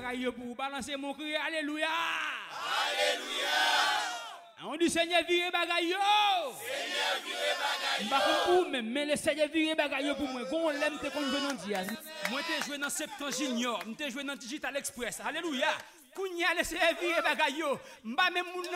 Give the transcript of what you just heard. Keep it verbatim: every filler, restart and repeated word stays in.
bagaille pour balancer mon cri. Alléluia. Alléluia. On dit Seigneur vire bagaille. Seigneur vire bagaille. Pas pour vous même, mais le Seigneur vire bagaille pour moi. Quand on l'aime, t'es qu'on joue dans dia. Moi t'ai joué dans Septembre Junior, m't'ai joué dans Digital Express. Alléluia. Kounya le Seigneur vire bagaille. M'pa même